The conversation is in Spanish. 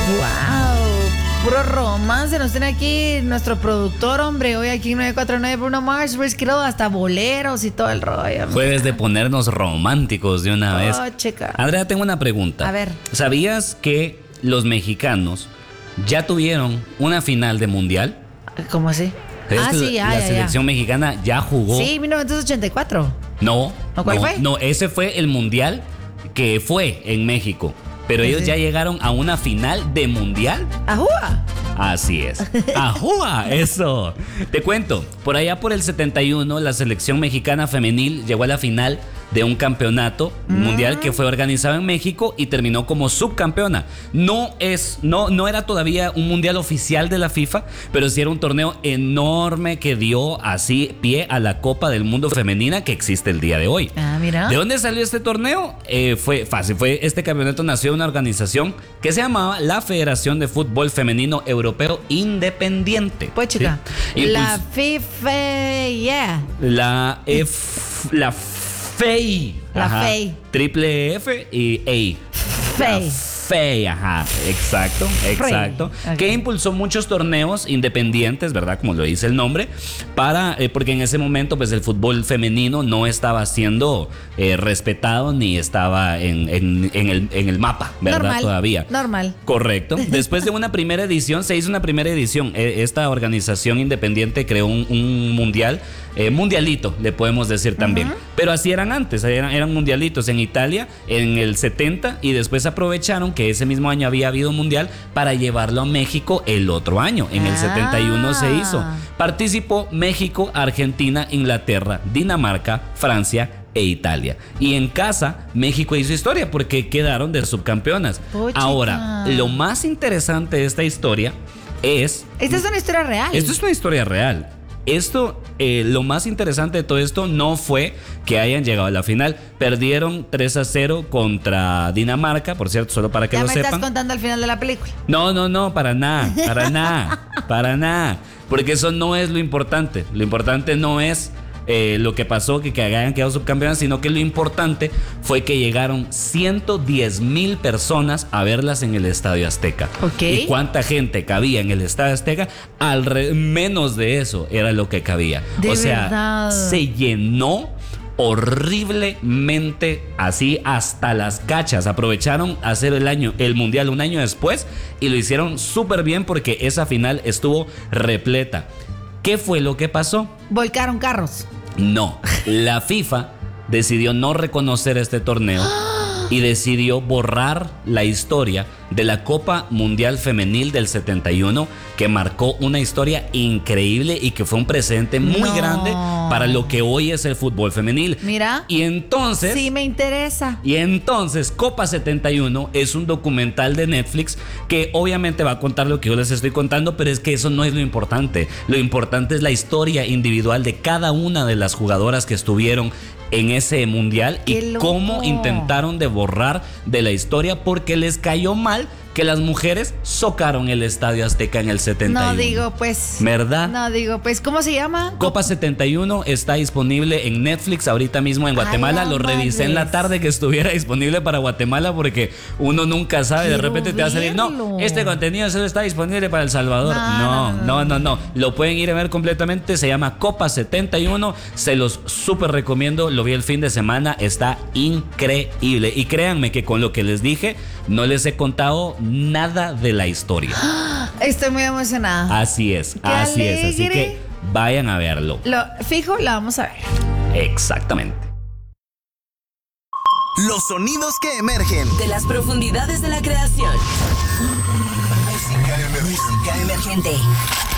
Wow, puro romance nos tiene aquí nuestro productor, hombre. Hoy aquí en 949 Bruno Mars, Rizquero, hasta boleros y todo el rollo. Puedes de ponernos románticos de una vez. Chica. Andrea, tengo una pregunta. A ver. ¿Sabías que los mexicanos ya tuvieron una final de mundial? ¿Cómo así? Sí, la selección mexicana ya jugó. Sí, 1984. No. ¿Cuál fue? No, ese fue el mundial que fue en México. Pero ellos ya llegaron a una final de mundial. ¡Ajúa! Así es. ¡Ajúa! Eso. Te cuento, por allá por el 71, la selección mexicana femenil llegó a la final de un campeonato mundial que fue organizado en México y terminó como subcampeona. No era todavía un mundial oficial de la FIFA, pero sí era un torneo enorme que dio así pie a la Copa del Mundo Femenina que existe el día de hoy. Ah, mira. ¿De dónde salió este torneo? Fue fácil. Este campeonato nació de una organización que se llamaba la Federación de Fútbol Femenino Europeo Independiente. Pues chica, ¿sí? la FIFA, yeah. La FEI. La Ajá. FEI. Triple F y EI. FEI. FEI, ajá, exacto. Okay. Que impulsó muchos torneos independientes, ¿verdad? Como lo dice el nombre, porque en ese momento pues el fútbol femenino no estaba siendo respetado ni estaba en el mapa, ¿verdad? Normal, todavía. Normal. Correcto. Después de una primera edición, se hizo una primera edición. Esta organización independiente creó un mundial, mundialito, le podemos decir también. Pero así eran antes, eran mundialitos en Italia en el 70 y después aprovecharon que ese mismo año había habido mundial para llevarlo a México el otro año. En el 71 se hizo. Participó México, Argentina, Inglaterra, Dinamarca, Francia e Italia. Y en casa, México hizo historia porque quedaron de subcampeonas. Ahora, lo más interesante de esta historia es... Esta es una historia real. Esto es una historia real. Lo más interesante de todo esto no fue que hayan llegado a la final. Perdieron 3-0 contra Dinamarca, por cierto, solo para que lo sepan. Ya me estás contando al final de la película. No, para nada. Porque eso no es lo importante. Lo importante no es lo que pasó, que hayan quedado subcampeonas, sino que lo importante fue que llegaron 110,000 personas a verlas en el Estadio Azteca. Okay. ¿Y cuánta gente cabía en el Estadio Azteca? Menos de eso era lo que cabía. O sea, ¿verdad? Se llenó horriblemente, así hasta las cachas. Aprovecharon hacer el mundial un año después y lo hicieron súper bien porque esa final estuvo repleta. ¿Qué fue lo que pasó? Volcaron carros. No, la FIFA decidió no reconocer este torneo y decidió borrar la historia de la Copa Mundial Femenil del 71, que marcó una historia increíble y que fue un precedente muy grande para lo que hoy es el fútbol femenil. Mira. Y entonces... Sí, me interesa. Y entonces Copa 71 es un documental de Netflix que obviamente va a contar lo que yo les estoy contando, pero es que eso no es lo importante. Lo importante es la historia individual de cada una de las jugadoras que estuvieron en ese mundial y cómo intentaron de borrar de la historia porque les cayó mal que las mujeres socaron el Estadio Azteca en el 71. No digo pues. ¿Verdad? No digo pues. ¿Cómo se llama? Copa 71 está disponible en Netflix ahorita mismo en Guatemala. Lo revisé en la tarde que estuviera disponible para Guatemala porque uno nunca sabe. De repente te va a salir, no, este contenido solo está disponible para El Salvador. No. Lo pueden ir a ver completamente. Se llama Copa 71. Se los súper recomiendo. Lo vi el fin de semana. Está increíble. Y créanme que con lo que les dije, no les he contado nada de la historia. Estoy muy emocionada. Así es. Así que vayan a verlo. Fijo, la vamos a ver. Exactamente. Los sonidos que emergen de las profundidades de la creación. Música emergente.